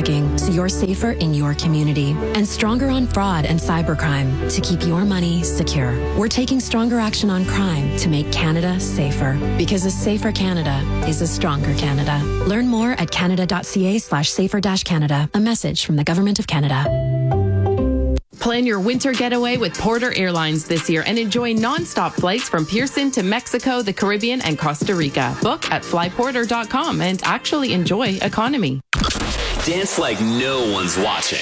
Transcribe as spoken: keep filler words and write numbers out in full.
trafficking so you're safer in your community, and stronger on fraud and cybercrime to keep your money secure. We're taking stronger action on crime to make Canada safer, because a safer Canada is a stronger Canada. Learn more at canada.ca slash safer dash Canada. A message from the Government of Canada. Plan your winter getaway with Porter Airlines this year and enjoy non-stop flights from Pearson to Mexico, the Caribbean, and Costa Rica. Book at fly porter dot com and actually enjoy economy. Dance like no one's watching.